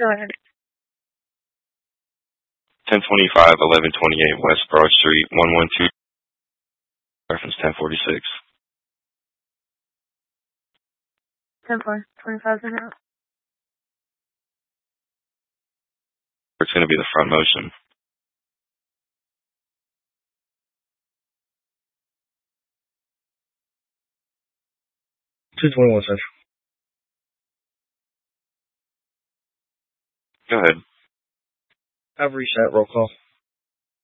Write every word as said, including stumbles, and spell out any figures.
Go ahead. ten twenty-five, eleven twenty-eight West Broad Street, one one two, reference ten forty-six. ten four, twenty-five in out. It's going to be the front motion. two twenty-one Central. Go ahead. I've reached that roll call.